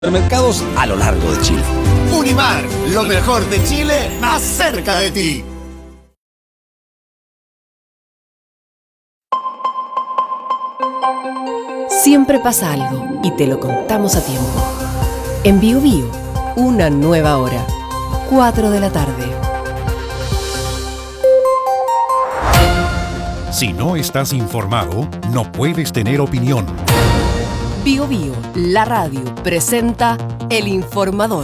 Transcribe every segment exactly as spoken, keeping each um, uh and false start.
Supermercados a lo largo de Chile. Unimar, lo mejor de Chile, más cerca de ti. Siempre pasa algo y te lo contamos a tiempo. En Bio Bio, una nueva hora, cuatro de la tarde. Si no estás informado, no puedes tener opinión. Bio Bio, la radio, presenta El Informador.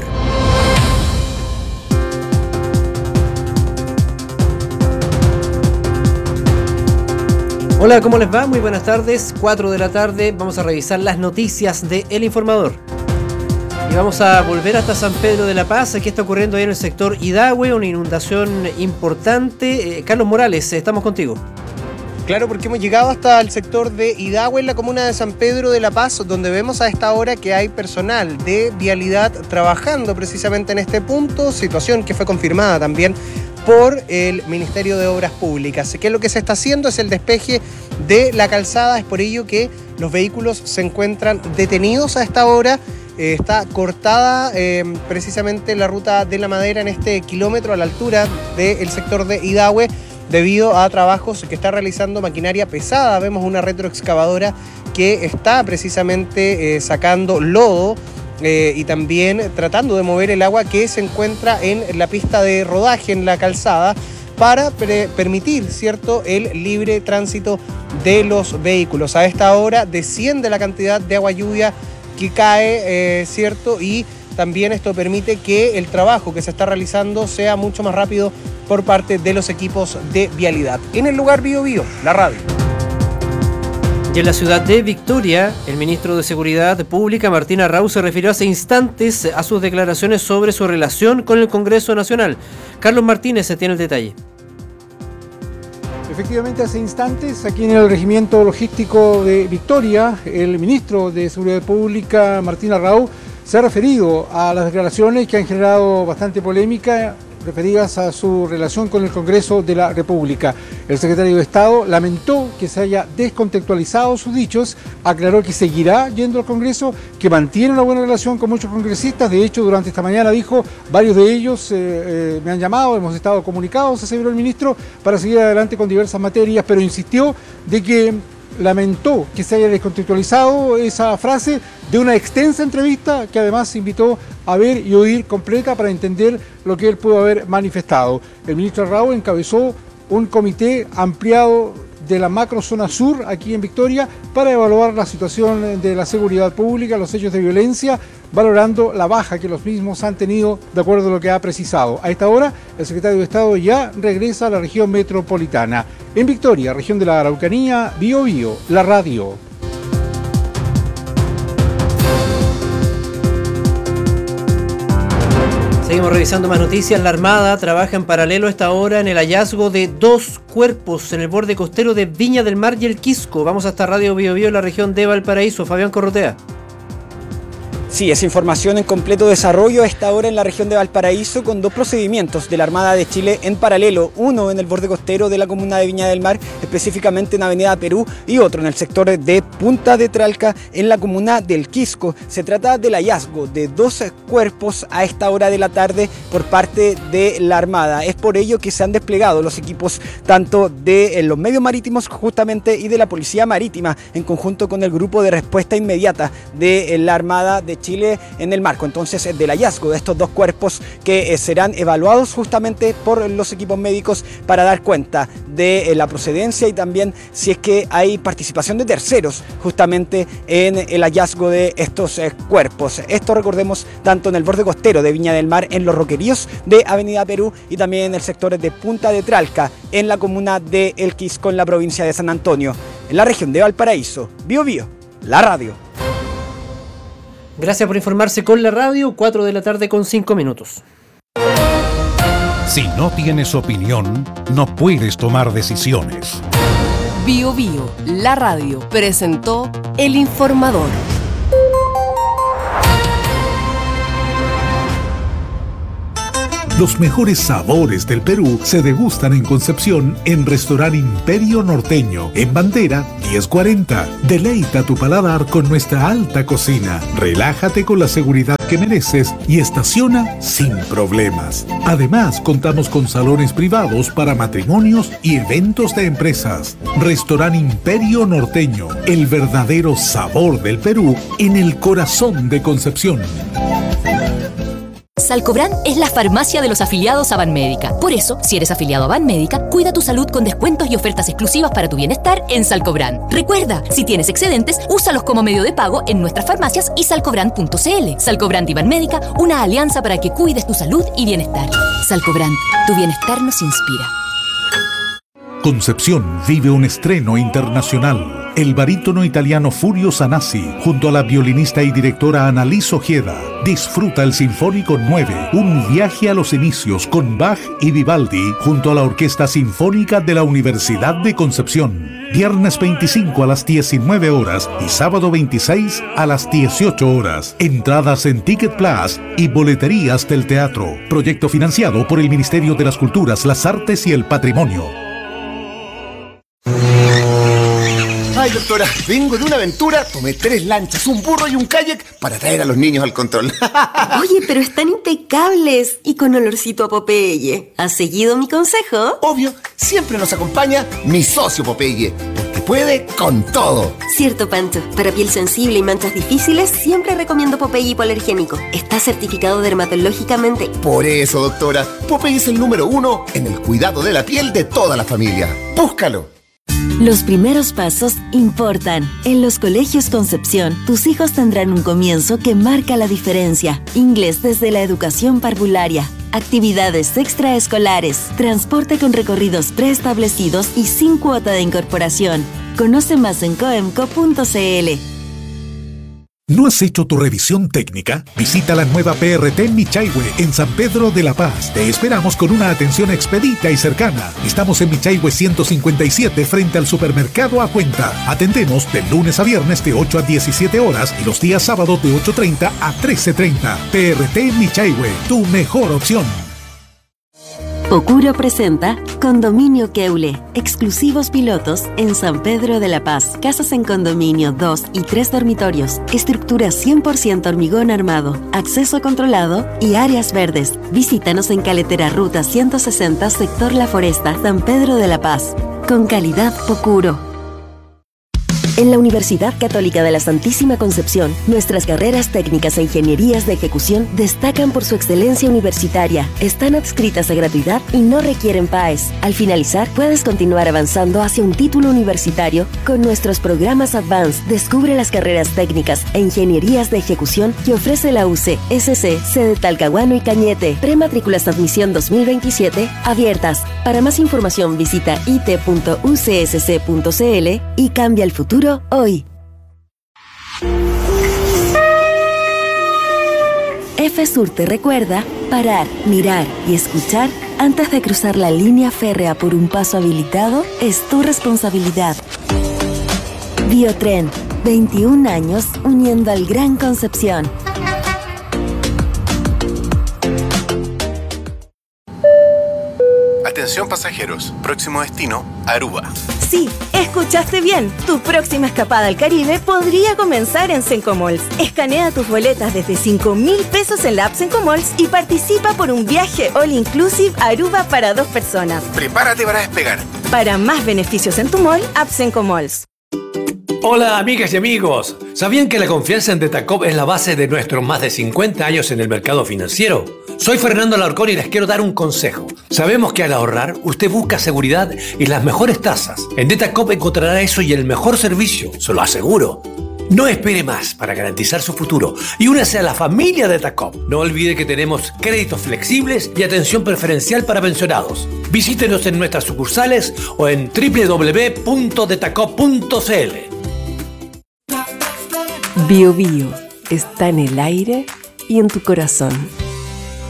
Hola, ¿cómo les va? Muy buenas tardes, cuatro de la tarde, vamos a revisar las noticias de El Informador. Y vamos a volver hasta San Pedro de la Paz. Aquí está ocurriendo ahí en el sector Idahue, una inundación importante. Eh, Carlos Morales, estamos contigo. Claro, porque hemos llegado hasta el sector de Idahue, en la comuna de San Pedro de la Paz, donde vemos a esta hora que hay personal de vialidad trabajando precisamente en este punto, situación que fue confirmada también por el Ministerio de Obras Públicas. ¿Qué es lo que se está haciendo? Es el despeje de la calzada, es por ello que los vehículos se encuentran detenidos a esta hora. Eh, está cortada eh, precisamente la ruta de la madera en este kilómetro a la altura del sector de Idahue, debido a trabajos que está realizando maquinaria pesada. Vemos una retroexcavadora que está precisamente eh, sacando lodo eh, y también tratando de mover el agua que se encuentra en la pista de rodaje, en la calzada, para pre- permitir, ¿cierto?, el libre tránsito de los vehículos. A esta hora desciende la cantidad de agua lluvia que cae, eh, ¿cierto?, y también esto permite que el trabajo que se está realizando sea mucho más rápido por parte de los equipos de vialidad. En el lugar Bio Bio, la radio. Y en la ciudad de Victoria, el ministro de Seguridad Pública, Martín Arrau, se refirió hace instantes a sus declaraciones sobre su relación con el Congreso Nacional. Carlos Martínez se tiene el detalle. Efectivamente, hace instantes, aquí en el Regimiento Logístico de Victoria, el ministro de Seguridad Pública, Martín Arrau, se ha referido a las declaraciones que han generado bastante polémica referidas a su relación con el Congreso de la República. El secretario de Estado lamentó que se haya descontextualizado sus dichos, aclaró que seguirá yendo al Congreso, que mantiene una buena relación con muchos congresistas. De hecho, durante esta mañana dijo, varios de ellos eh, eh, me han llamado, hemos estado comunicados, aseguró el ministro, para seguir adelante con diversas materias, pero insistió de que lamentó que se haya descontextualizado esa frase de una extensa entrevista que además invitó a ver y oír completa para entender lo que él pudo haber manifestado. El ministro Arrau encabezó un comité ampliado de la macrozona sur aquí en Victoria para evaluar la situación de la seguridad pública, los hechos de violencia, valorando la baja que los mismos han tenido de acuerdo a lo que ha precisado. A esta hora, el secretario de Estado ya regresa a la región metropolitana. En Victoria, región de la Araucanía, Bio Bio, la radio. Seguimos revisando más noticias. La Armada trabaja en paralelo a esta hora en el hallazgo de dos cuerpos en el borde costero de Viña del Mar y El Quisco. Vamos hasta Radio Bio Bio en la región de Valparaíso. Fabián Corrotea. Sí, esa información en completo desarrollo a esta hora en la región de Valparaíso, con dos procedimientos de la Armada de Chile en paralelo, uno en el borde costero de la comuna de Viña del Mar, específicamente en Avenida Perú, y otro en el sector de Punta de Tralca, en la comuna del Quisco. Se trata del hallazgo de dos cuerpos a esta hora de la tarde por parte de la Armada. Es por ello que se han desplegado los equipos tanto de los medios marítimos justamente y de la Policía Marítima, en conjunto con el grupo de respuesta inmediata de la Armada de Chile en el marco entonces del hallazgo de estos dos cuerpos que eh, serán evaluados justamente por los equipos médicos para dar cuenta de eh, la procedencia y también si es que hay participación de terceros justamente en el hallazgo de estos eh, cuerpos. Esto, recordemos, tanto en el borde costero de Viña del Mar, en los roqueríos de Avenida Perú, y también en el sector de Punta de Tralca, en la comuna de El Quisco, en la provincia de San Antonio, en la región de Valparaíso. Bio Bio, la radio. Gracias por informarse con la radio, cuatro de la tarde con cinco minutos. Si no tienes opinión, no puedes tomar decisiones. Bio Bio, la radio, presentó El Informador. Los mejores sabores del Perú se degustan en Concepción en Restaurante Imperio Norteño, en Bandera diez cuarenta. Deleita tu paladar con nuestra alta cocina. Relájate con la seguridad que mereces y estaciona sin problemas. Además, contamos con salones privados para matrimonios y eventos de empresas. Restaurante Imperio Norteño, el verdadero sabor del Perú en el corazón de Concepción. Salcobran es la farmacia de los afiliados a Banmédica. Por eso, si eres afiliado a Banmédica, cuida tu salud con descuentos y ofertas exclusivas para tu bienestar en Salcobran. Recuerda, si tienes excedentes, úsalos como medio de pago en nuestras farmacias y salcobran punto cl. Salcobran y Banmédica, una alianza para que cuides tu salud y bienestar. Salcobran, tu bienestar nos inspira. Concepción vive un estreno internacional. El barítono italiano Furio Sanasi, junto a la violinista y directora Annalise Ojeda, disfruta el Sinfónico nueve, un viaje a los inicios con Bach y Vivaldi, junto a la Orquesta Sinfónica de la Universidad de Concepción. Viernes veinticinco a las diecinueve horas y sábado veintiséis a las dieciocho horas. Entradas en Ticket Plus y boleterías del teatro. Proyecto financiado por el Ministerio de las Culturas, las Artes y el Patrimonio. Ay, doctora, vengo de una aventura, tomé tres lanchas, un burro y un kayak para traer a los niños al control. Oye, pero están impecables y con olorcito a Popeye. ¿Has seguido mi consejo? Obvio, siempre nos acompaña mi socio Popeye, porque puede con todo. Cierto, Pancho. Para piel sensible y manchas difíciles, siempre recomiendo Popeye hipoalergénico. Está certificado dermatológicamente. Por eso, doctora, Popeye es el número uno en el cuidado de la piel de toda la familia. ¡Búscalo! Los primeros pasos importan. En los colegios Concepción, tus hijos tendrán un comienzo que marca la diferencia. Inglés desde la educación parvularia, actividades extraescolares, transporte con recorridos preestablecidos y sin cuota de incorporación. Conoce más en coemco punto cl. ¿No has hecho tu revisión técnica? Visita la nueva P R T Michaihue en San Pedro de la Paz. Te esperamos con una atención expedita y cercana. Estamos en Michaihue ciento cincuenta y siete frente al supermercado A Cuenta. Atendemos de lunes a viernes de ocho a diecisiete horas y los días sábados de ocho treinta a trece treinta. P R T Michaihue, tu mejor opción. Pocuro presenta Condominio Keule, exclusivos pilotos en San Pedro de la Paz. Casas en condominio, dos y tres dormitorios, estructura cien por ciento hormigón armado, acceso controlado y áreas verdes. Visítanos en Caletera Ruta ciento sesenta, sector La Foresta, San Pedro de la Paz. Con calidad Pocuro. En la Universidad Católica de la Santísima Concepción, nuestras carreras técnicas e ingenierías de ejecución destacan por su excelencia universitaria, están adscritas a gratuidad y no requieren P A E S. Al finalizar, puedes continuar avanzando hacia un título universitario con nuestros programas Advanced. Descubre las carreras técnicas e ingenierías de ejecución que ofrece la U C S C, sede Talcahuano y Cañete. Prematrículas de admisión dos mil veintisiete abiertas. Para más información visita i t punto u c s c punto c l y cambia el futuro hoy. FSUR te recuerda parar, mirar y escuchar antes de cruzar la línea férrea por un paso habilitado es tu responsabilidad. Biotren, veintiún años uniendo al Gran Concepción. Atención pasajeros, próximo destino, Aruba. Sí, escuchaste bien. Tu próxima escapada al Caribe podría comenzar en Sencomalls. Escanea tus boletas desde cinco mil pesos en la app Sencomalls y participa por un viaje all inclusive a Aruba para dos personas. Prepárate para despegar. Para más beneficios en tu mall, app Sencomalls. Hola amigas y amigos, ¿sabían que la confianza en Detacop es la base de nuestros más de cincuenta años en el mercado financiero? Soy Fernando Alarcón y les quiero dar un consejo. Sabemos que al ahorrar, usted busca seguridad y las mejores tasas. En Detacop encontrará eso y el mejor servicio, se lo aseguro. No espere más para garantizar su futuro y únase a la familia Detacop. No olvide que tenemos créditos flexibles y atención preferencial para pensionados. Visítenos en nuestras sucursales o en doble u doble u doble u punto detacop punto c l. Bio Bio está en el aire y en tu corazón.